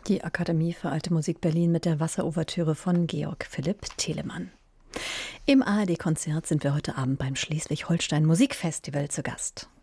Die Akademie für Alte Musik Berlin mit der Wasserouvertüre von Georg Philipp Telemann. Im ARD-Konzert sind wir heute Abend beim Schleswig-Holstein Musikfestival zu Gast.